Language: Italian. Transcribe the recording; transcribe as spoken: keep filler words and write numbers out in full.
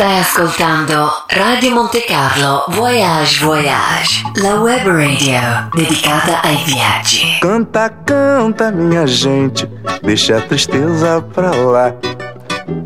Stai ascoltando Radio Monte Carlo Voyage Voyage, la web radio dedicata ai viaggi. Canta, canta, minha gente, deixa a tristeza pra lá.